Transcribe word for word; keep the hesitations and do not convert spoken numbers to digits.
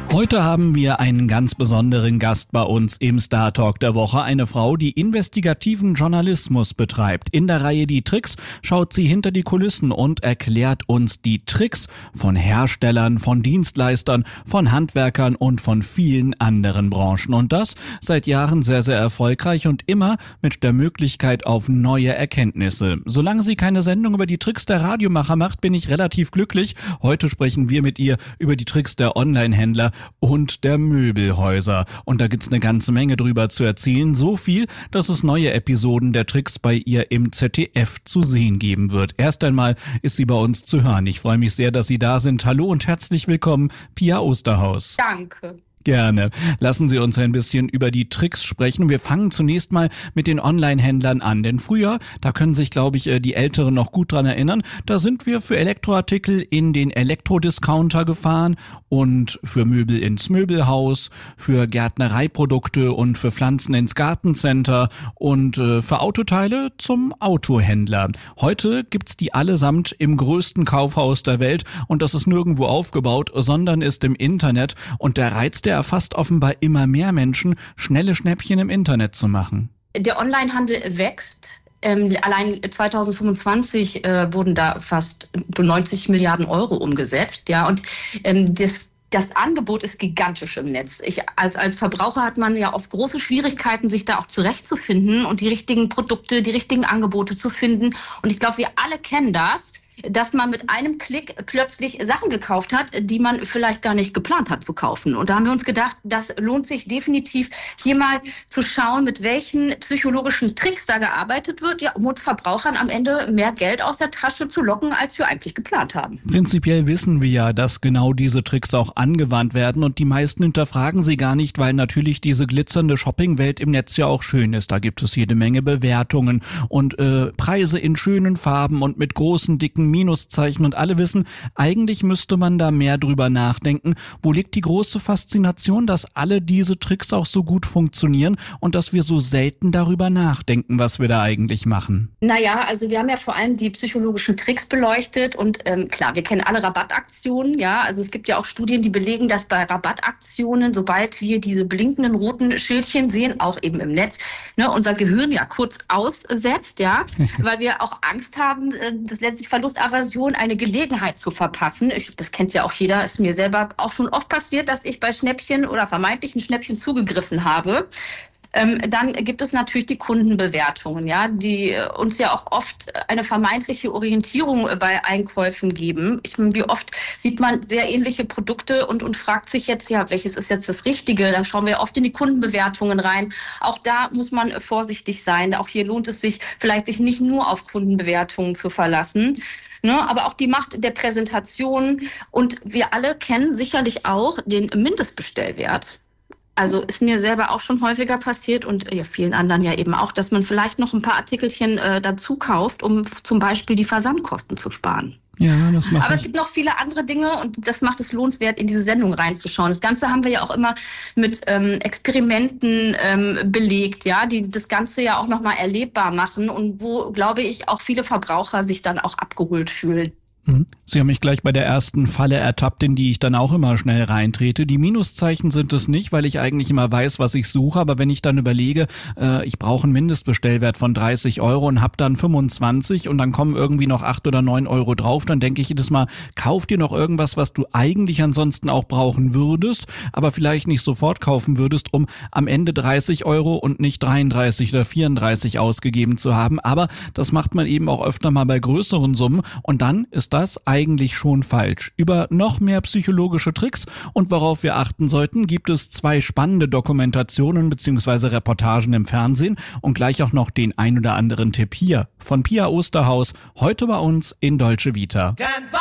Heute haben wir einen ganz besonderen Gast bei uns im Star Talk der Woche. Eine Frau, die investigativen Journalismus betreibt. In der Reihe Die Tricks schaut sie hinter die Kulissen und erklärt uns die Tricks von Herstellern, von Dienstleistern, von Handwerkern und von vielen anderen Branchen. Und das seit Jahren sehr, sehr erfolgreich und immer mit der Möglichkeit auf neue Erkenntnisse. Solange sie keine Sendung über die Tricks der Radiomacher macht, bin ich relativ glücklich. Heute sprechen wir mit ihr über die Tricks der Online-Händler und der Möbelhäuser. Und da gibt's eine ganze Menge drüber zu erzählen. So viel, dass es neue Episoden der Tricks bei ihr im Z D F zu sehen geben wird. Erst einmal ist sie bei uns zu hören. Ich freue mich sehr, dass Sie da sind. Hallo und herzlich willkommen, Pia Osterhaus. Danke. Gerne. Lassen Sie uns ein bisschen über die Tricks sprechen. Wir fangen zunächst mal mit den Online-Händlern an. Denn früher, da können sich, glaube ich, die Älteren noch gut dran erinnern, da sind wir für Elektroartikel in den Elektrodiscounter gefahren und für Möbel ins Möbelhaus, für Gärtnereiprodukte und für Pflanzen ins Gartencenter und äh, für Autoteile zum Autohändler. Heute gibt's die allesamt im größten Kaufhaus der Welt und das ist nirgendwo aufgebaut, sondern ist im Internet, und der Reiz, der erfasst offenbar immer mehr Menschen, schnelle Schnäppchen im Internet zu machen. Der Onlinehandel wächst. Ähm, allein zwanzig fünfundzwanzig äh, wurden da fast neunzig Milliarden Euro umgesetzt. Ja, und ähm, das Das Angebot ist gigantisch im Netz. Ich, als, als Verbraucher hat man ja oft große Schwierigkeiten, sich da auch zurechtzufinden und die richtigen Produkte, die richtigen Angebote zu finden. Und ich glaube, wir alle kennen das, dass man mit einem Klick plötzlich Sachen gekauft hat, die man vielleicht gar nicht geplant hat zu kaufen. Und da haben wir uns gedacht, das lohnt sich definitiv, hier mal zu schauen, mit welchen psychologischen Tricks da gearbeitet wird, ja, um uns Verbrauchern am Ende mehr Geld aus der Tasche zu locken, als wir eigentlich geplant haben. Prinzipiell wissen wir ja, dass genau diese Tricks auch angewandt werden und die meisten hinterfragen sie gar nicht, weil natürlich diese glitzernde Shoppingwelt im Netz ja auch schön ist. Da gibt es jede Menge Bewertungen und äh, Preise in schönen Farben und mit großen, dicken Minuszeichen, und alle wissen, eigentlich müsste man da mehr drüber nachdenken. Wo liegt die große Faszination, dass alle diese Tricks auch so gut funktionieren und dass wir so selten darüber nachdenken, was wir da eigentlich machen? Naja, also wir haben ja vor allem die psychologischen Tricks beleuchtet und ähm, klar, wir kennen alle Rabattaktionen, ja, also es gibt ja auch Studien, die belegen, dass bei Rabattaktionen, sobald wir diese blinkenden roten Schildchen sehen, auch eben im Netz, ne, unser Gehirn ja kurz aussetzt, ja, weil wir auch Angst haben, äh, das letztlich Verlust Aversion, eine Gelegenheit zu verpassen. Ich, das kennt ja auch jeder, ist mir selber auch schon oft passiert, dass ich bei Schnäppchen oder vermeintlichen Schnäppchen zugegriffen habe. Ähm, dann gibt es natürlich die Kundenbewertungen, ja, die uns ja auch oft eine vermeintliche Orientierung bei Einkäufen geben. Ich meine, wie oft sieht man sehr ähnliche Produkte und, und fragt sich jetzt, ja, welches ist jetzt das Richtige? Dann schauen wir oft in die Kundenbewertungen rein. Auch da muss man vorsichtig sein. Auch hier lohnt es sich vielleicht, sich nicht nur auf Kundenbewertungen zu verlassen. Ne, aber auch die Macht der Präsentation. Und wir alle kennen sicherlich auch den Mindestbestellwert. Also ist mir selber auch schon häufiger passiert und ja, vielen anderen ja eben auch, dass man vielleicht noch ein paar Artikelchen äh, dazu kauft, um zum Beispiel die Versandkosten zu sparen. Ja, das macht Aber es gibt noch viele andere Dinge und das macht es lohnenswert, in diese Sendung reinzuschauen. Das Ganze haben wir ja auch immer mit ähm, Experimenten ähm, belegt, ja, die das Ganze ja auch nochmal erlebbar machen und wo, glaube ich, auch viele Verbraucher sich dann auch abgeholt fühlen. Sie haben mich gleich bei der ersten Falle ertappt, in die ich dann auch immer schnell reintrete. Die Minuszeichen sind es nicht, weil ich eigentlich immer weiß, was ich suche. Aber wenn ich dann überlege, äh, ich brauche einen Mindestbestellwert von dreißig Euro und habe dann fünfundzwanzig und dann kommen irgendwie noch acht oder neun Euro drauf, dann denke ich jedes Mal, kauf dir noch irgendwas, was du eigentlich ansonsten auch brauchen würdest, aber vielleicht nicht sofort kaufen würdest, um am Ende dreißig Euro und nicht dreiunddreißig oder vierunddreißig ausgegeben zu haben. Aber das macht man eben auch öfter mal bei größeren Summen und dann ist das das eigentlich schon falsch. Über noch mehr psychologische Tricks und worauf wir achten sollten, gibt es zwei spannende Dokumentationen bzw. Reportagen im Fernsehen und gleich auch noch den ein oder anderen Tipp hier von Pia Osterhaus, heute bei uns in Dolce Vita.